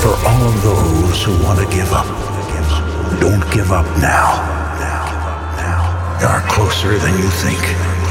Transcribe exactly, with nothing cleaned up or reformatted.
for all those who want to give up. Don't give up now. You're closer than you think.